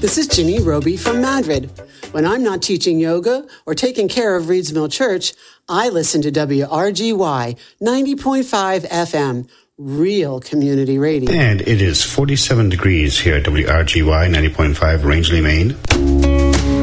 This is Ginny Roby from Madrid. When I'm not teaching yoga or taking care of Reeds Mill Church, I listen to WRGY 90.5 FM, real community radio. And it is 47 degrees here at WRGY 90.5 Rangeley, Maine.